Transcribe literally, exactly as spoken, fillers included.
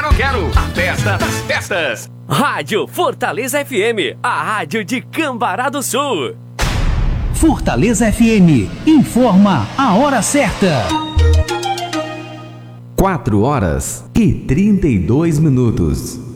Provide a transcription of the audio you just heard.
quero, quero. A festa das festas. Rádio Fortaleza F M, a rádio de Cambará do Sul. Fortaleza F M, informa a hora certa. quatro horas e trinta e dois minutos.